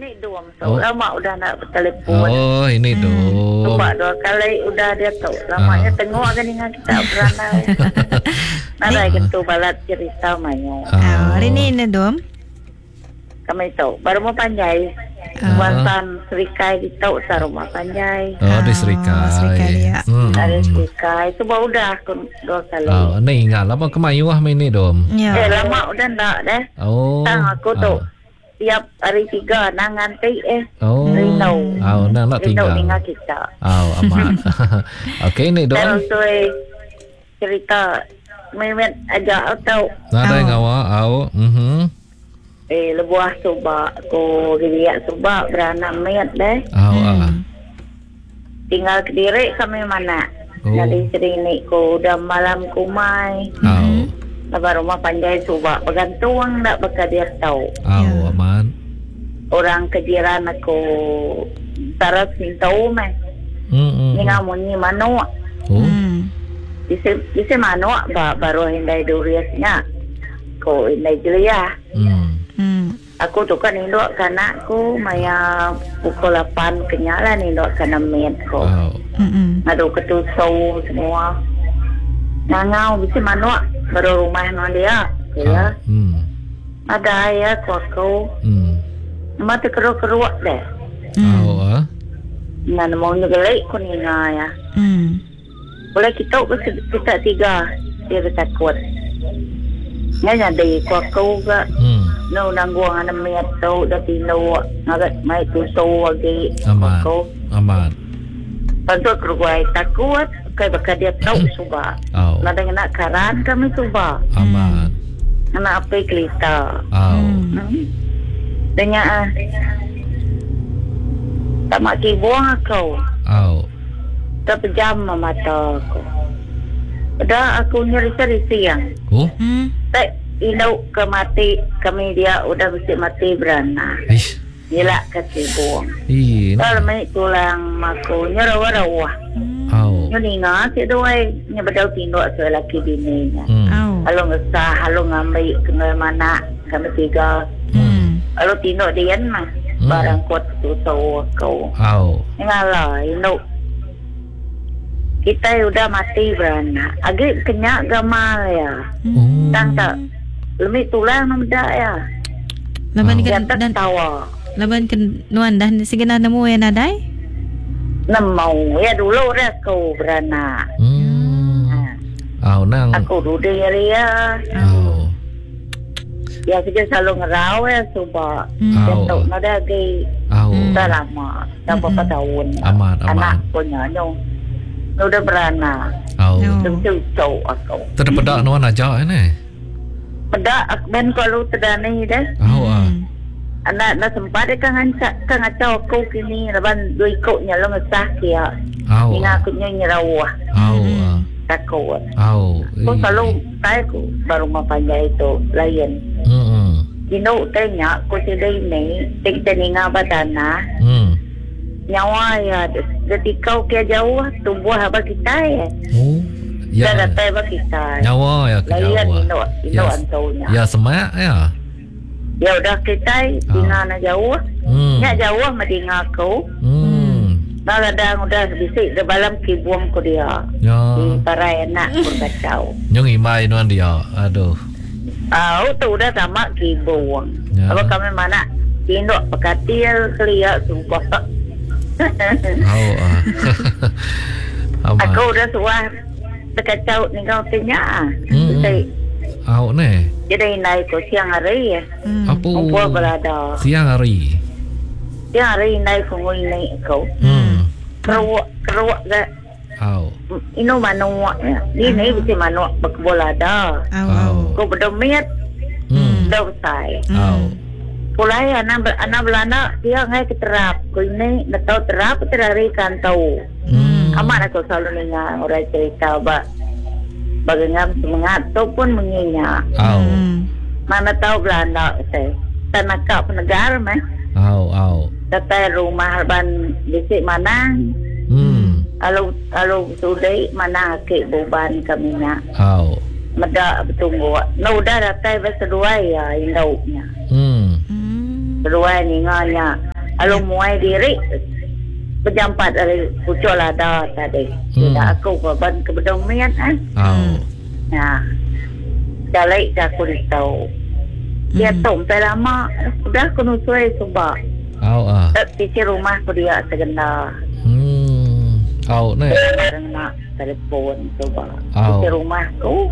ini Dom. So, lama udah nak bertelefon. Oh, ini Dom. Cuma 2 kali udah dia tahu. Lamanya tengok kan dengan kita beranai. Narai gitu balat cerita mainnya. Hari ni Dom. Kami tahu. Baru mau panjai. Buatan Serikai di tahu sa rumah panjai. Di Serikai. Ya. Dari Serikai. Itu baru udah 2 kali. Ni ingat lama kemayu ini Dom. Lama udah tak deh. Tang aku tu. Tiap hari 3 nang nganti Rino. Nang nak tinggal. Rino dengan kita. Amat. Okey ni Dom. Dan tu cerita memet aja tahu. Ada ngawa Lebuah subak ko dilihat subak beranak met deh. Tinggal Kediri kami mana. Dari sini ko udah malam kumai. Lepas rumah panjai subak bergantung tak bakal dia tahu. Aman. Orang kejiran aku taras tahu meh. Ni ngamunyi manuk. Bisa manuk baru hindai duriasnya. Ko hindai jelia. Aku tu kan induk kanakku maya pukul 8 kenyalan induk kana met ko. Aduh ketusau semua. Nangau bisa manuk baru rumah non dia. Ya. Ada ya aku. Mata keruk-keruk deh. Nan mau nyegelai ko ni ya. Boleh kita 3 dia takut. Nya dari aku ga. No nangguang ana met tau da tino ngagat mai tu so lagi ko aman bantu keruai takut kai bakal dia tau suba nada nak karan kami suba aman ana apa kelita dengan tak maki buang kau tak pejam mata aku dah aku nyeri siang tak Indau ke mati kami dia udah bisa mati beranak. Gila kasih buang. Kalau main tulang maku nyerawa-rawa. Nyuninga si doai nyebadau tinduk selaki bininya. Kalau ngesah, kalau ngambil kena mana kami 3. Kalau tinduk dia mah barang kuat tu tahu kau. Ngalah induk. Kita udah mati beranak. Agak kenyak gamal ya. Tang tak. Lumi tulang namda ya. Laban kan dan tawa. Laban kan nuan dah sigana nemu ya nadai. Nemu ya dulu dah kau beranak. Nang. Aku duduk ya. Ya sejak selalu ngerau ya coba. Tentu nada lagi. Dah lama. Dah berapa tahun. Aman. Anak punya nyong. Udah beranak. Tentu tahu aku. Terpedak nuan aja ini. Pedak ben kalau terdani dah. Anak nak sempat dia kan ngacau aku kini laban 2 ikutnya lo ngesah kia. Ingat aku nyerawah. Takut. Aku selalu saya aku baru mau panjai itu lain. Kino tanya aku sedih ni tinggal ingat badana. Nyawa ya ketika kia jauh tumbuh apa kita ya. Ya, datang bagi kita. Nyawa ya ke Jawa. Ino antonya. Ya semak ya. Ya udah kita tinggal na jauh. Nya jauh madinga aku. Daladang udah bisik di dalam kibuang ko dia. Di para enak berkacau. Nyong imai nuan dia. Aduh. Tu udah sama kibuang. Apa kami mana tinduk pekatil kelia sumpah. Aku udah suah terkacau ni kau tanya. Jadi naik tu siang hari ya. Apa? Kumpul berada. Siang hari. Siang hari naik kungui naik kau. Keruak ke. Ino manuak ya. Ini bisa manuak berbola dah. Kau berdomiat. Dah usai. Pulai anak belanda dia ngai keterap. Kau ini nak tahu terap terari kan tahu. Amat aku selalu dengar orang cerita bagaimana semangat tu pun mengingat. Mana tahu Belanda saya. Tanah kau penegara meh. Kata rumah ban bisik mana. Kalau sudah mana ke beban kami nak. Meda bertunggu. No dah datang bersedua ya induknya. Kedua ni nganya. Kalau muai diri berjampat dari pucuk lada tadi. Tidak aku korban kebedomian Nah, jalai dah aku tahu. Dia tompai lama, sudah aku nusui sebab. Di rumah aku dia segenda. Ni. Nak telefon sebab. Di rumah aku.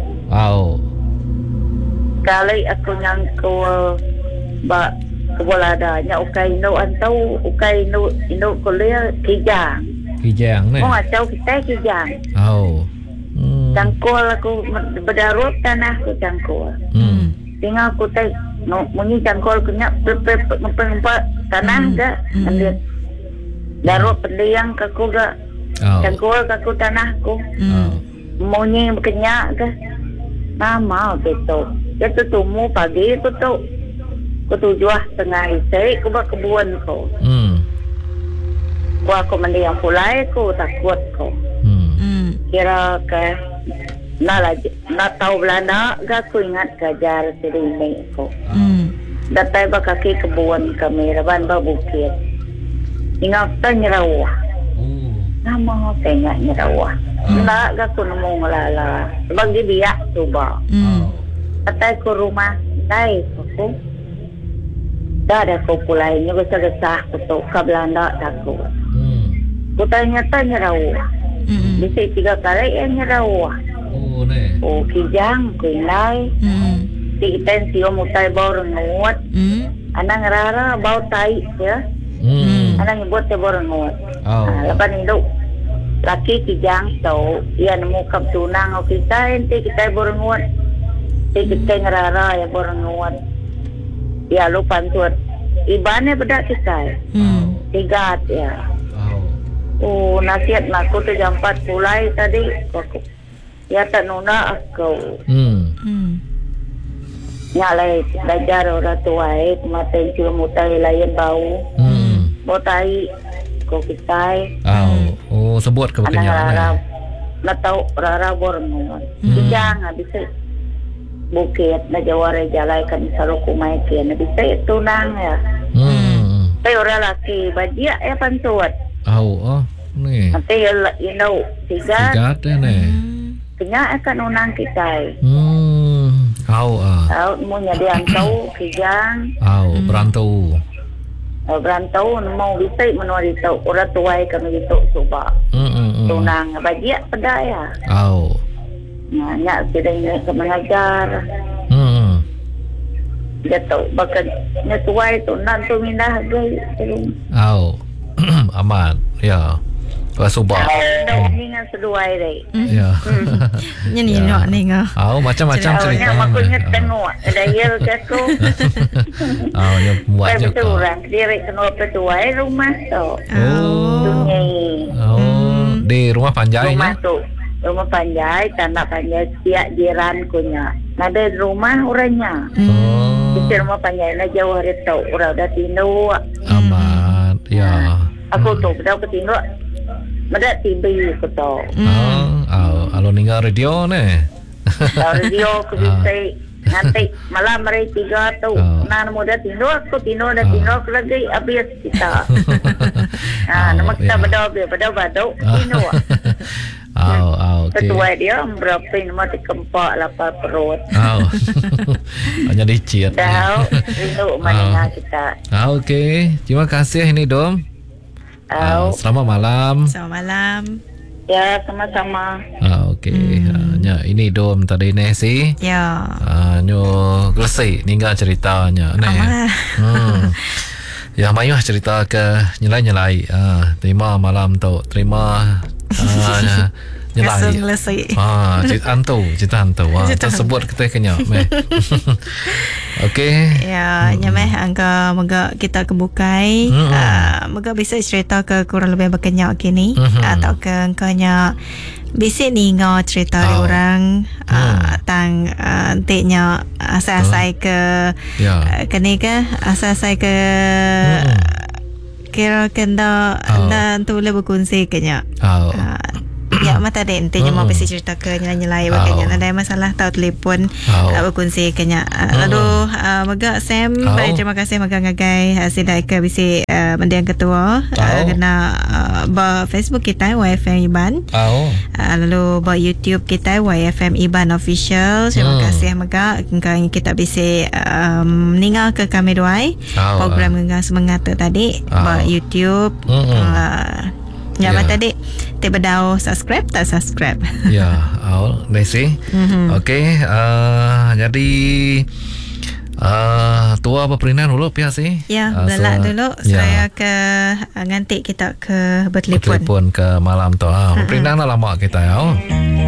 Kali aku nyangkul bak kebolada nya ukai no antau ukai no kuliah kijang ni. Oh atau kita kijang. Cangkul aku berdarut tanah aku cangkul. Tinggal aku teh munyi cangkul kena ngempeng tanah dah. Ambil darut pendiang aku gak cangkul aku tanahku. Munyi berkenyak ke nama betul. Dia tumu pagi aku tu. Aku 7:30 isi aku buat kebun ko. Aku mendiang pulai aku takut ko. Kira ke nak tahu Belanda gak aku ingat kajar sini ko. Datai ba kaki kebun kami raban ba bukit. Ingat Nyerawah. Nama tengah Nyerawah. Nak gak aku nemu ngelala. Sebab dia biak tu ba. Datai ke rumah dai aku. Dah ada aku pulai ni besar-besar aku tu ke Belanda aku. Aku tanya Nyerawah. Bisa 3 kali Nyerawah. Kijang ku inai. Kita sio mutai bau rengut. Anak ngerara bau tai ya. Anak nyebut dia bau rengut. Lepas hidup laki kijang tau ia nemu kap tunang kita kita bau rengut. Kita ngerara ya bau rengut. Ya lupa tuan. Ibannya bedak kita. 3 ya. Nasihat aku tu jam 4 pulai tadi. Ya tak nuna aku. Nyalai belajar orang tua mata cuma mutai lain bau. Bau tai ko kita. Sebut ke kenyataan. Nak tahu rara borno. Kijang bisa bukit na jawara jalai kan saruku mai kian bisa tunang ya. Tapi orang laki bajia ya pantuat. Ni. Nanti tiga ni. Kenya akan unang kita. Mau nyadi antau kijang. Berantau. Berantau mau bisa menuari tau orang tuai kami itu coba. Tunang bajia pedaya. Nyak sedang mengajar. Dia tahu bahkan nya tuai tu nantu mindah gai. Aman. Ya. Subah. Dengan seduai deh. Ya. Ni nak ni ngah. Macam-macam cerita. Aku ingat tengok ada hil ke aku. Ya buat je kau. Orang dia kena petuai rumah tu. Di rumah Panjai. Rumah Panjai, tanah Panjai setiap jiran kunya. Ada rumah orangnya. Di rumah Panjai na jauh hari tu orang dah tino. Amat. Ya. Aku tu dah ketino. Mada TV aku tahu. Kalau ninggal radio ni. Radio aku bisa nanti malam hari 3 tu. Nan muda tino aku tino dah tino aku lagi habis kita. Nama kita beda tino. Ketua dia berapa nama dikempak lapar perut. Hanya dicit. Dah rindu mana kita. Okey. Terima kasih ini Dom. Selamat malam. Selamat malam. Ya, sama-sama. Okey. Ini Dom tadi ni si. Ya. Nyo gelesai ninggal ceritanya ni. Ya, mayuh cerita ke nyelai-nyelai. Terima malam tu. Terima nyelai. Cerita hantu. Tersebut kita kenyak. Okey. Ya, nyameh angka moga kita kebukai. Moga bisa cerita ke kurang lebih berkenyak kini atau ke angkanya bisa ni ngau cerita orang tang antiknya asal-asal ke kini ke asal-asal ke kira kena tu lebih berkongsi kenya. Ya, mata dek nanti mau besi cerita ke nyelai bagainya. Ada masalah tahu telefon berkongsi kenya. Lalu maga Sam, baik terima kasih maga ngagai sidai ke bisi mendiang ketua kena ba Facebook kita YFM Iban. Lalu ba YouTube kita YFM Iban Official. Terima kasih maga engkau kita bisi meninggal ke kami doai program ngah semangat tadi ba YouTube. Ya, tadi tiba dah subscribe tak subscribe. Ya, Desi. Okey, jadi tua apa perinan dulu pihak sih? Ya, belak dulu saya ke nganti kita ke bertelefon ke malam tu. Perinan lama kita ya.